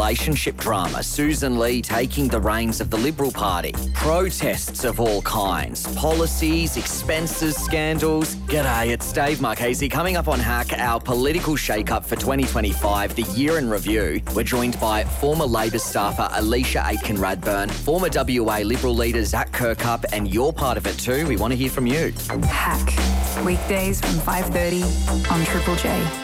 relationship drama, Susan Lee taking the reins of the Liberal Party, protests of all kinds, policies, expenses, scandals. G'day, it's Dave Marchese. Coming up on Hack, our political shake-up for 2025, the year in review. We're joined by former Labor staffer Alicia Aitken-Radburn, former WA Liberal leader Zach Kirkup, and you're part of it too. We want to hear from you. Hack. Weekdays from 5:30 on Triple J.